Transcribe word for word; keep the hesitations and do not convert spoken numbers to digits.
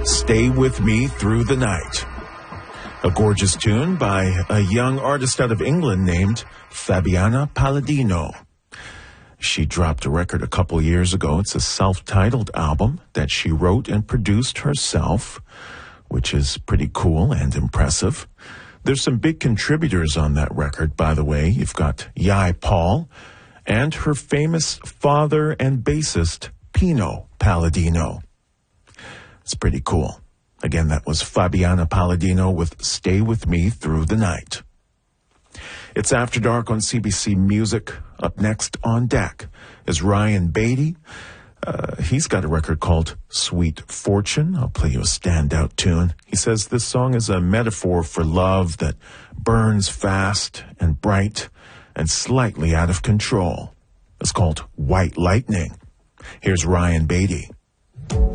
Stay With Me Through the Night. A gorgeous tune by a young artist out of England named Fabiana Palladino. She dropped a record a couple years ago. It's a self-titled album that she wrote and produced herself, which is pretty cool and impressive. There's some big contributors on that record, by the way. You've got Jai Paul and her famous father and bassist, Pino Palladino. It's pretty cool. Again, that was Fabiana Palladino with Stay With Me Through the Night. It's After Dark on C B C Music. Up next on deck is Ryan Beatty. Uh, he's got a record called Sweet Fortune. I'll play you a standout tune. He says this song is a metaphor for love that burns fast and bright and slightly out of control. It's called White Lightning. Here's Ryan Beatty.